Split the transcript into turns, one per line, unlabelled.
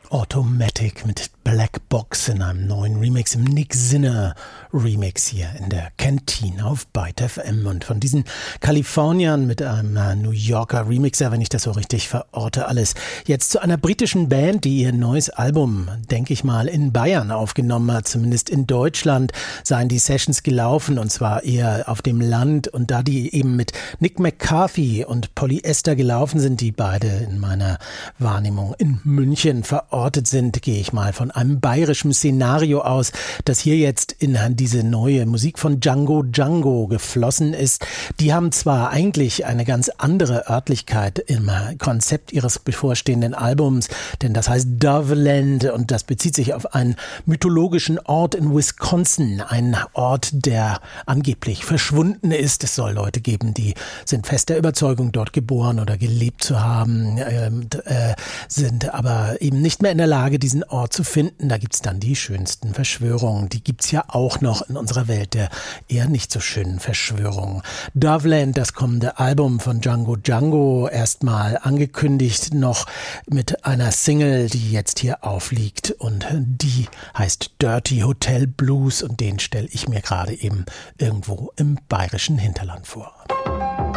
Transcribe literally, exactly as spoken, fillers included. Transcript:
Automatic mit Black Box in einem neuen Remix, im Nick Sinner Remix hier in der Kantine auf Byte F M. Und von diesen Kaliforniern mit einem New Yorker Remixer, wenn ich das so richtig verorte, alles jetzt zu einer britischen Band, die ihr neues Album, denke ich mal, in Bayern aufgenommen hat. Zumindest in Deutschland seien die Sessions gelaufen, und zwar eher auf dem Land. Und da die eben mit Nick McCarthy und Polyester gelaufen sind, die beide in meiner Wahrnehmung in München verortet sind, gehe ich mal von einem bayerischen Szenario aus, das hier jetzt in diese neue Musik von Django Django geflossen ist. Die haben zwar eigentlich eine ganz andere Örtlichkeit im Konzept ihres bevorstehenden Albums, denn das heißt Doveland und das bezieht sich auf einen mythologischen Ort in Wisconsin, ein Ort, der angeblich verschwunden ist. Es soll Leute geben, die sind fest der Überzeugung, dort geboren oder gelebt zu haben, äh, äh, sind aber eben nicht mehr in der Lage, diesen Ort zu finden. Da gibt's dann die schönsten Verschwörungen. Die gibt's ja auch noch in unserer Welt der eher nicht so schönen Verschwörungen. Doveland, das kommende Album von Django Django, erstmal angekündigt noch mit einer Single, die jetzt hier aufliegt, und die heißt Dirty Hotel Blues, und den stelle ich mir gerade eben irgendwo im bayerischen Hinterland vor.